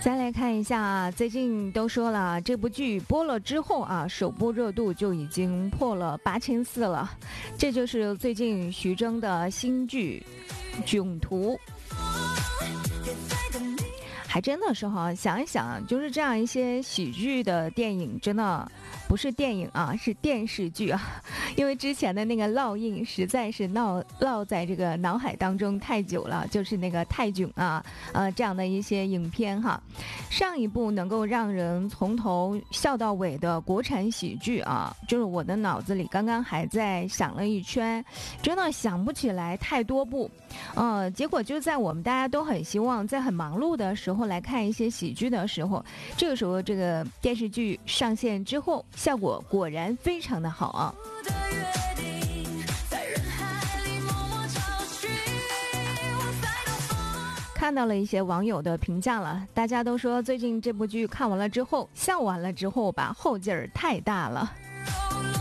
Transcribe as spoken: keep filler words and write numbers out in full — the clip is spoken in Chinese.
再来看一下啊，最近都说了，这部剧播了之后啊，首播热度就已经破了八千四了。这就是最近徐峥的新剧《囧途》。还真的是哈，想一想，就是这样一些喜剧的电影，真的不是电影啊，是电视剧啊。因为之前的那个烙印实在是烙烙在这个脑海当中太久了，就是那个泰囧啊，呃，这样的一些影片哈。上一部能够让人从头笑到尾的国产喜剧啊，就是我的脑子里刚刚还在想了一圈，真的想不起来太多部。呃，结果就在我们大家都很希望在很忙碌的时候来看一些喜剧的时候，这个时候这个电视剧上线之后，效果果然非常的好啊。看到了一些网友的评价了，大家都说最近这部剧看完了之后，笑完了之后吧，后劲儿太大了。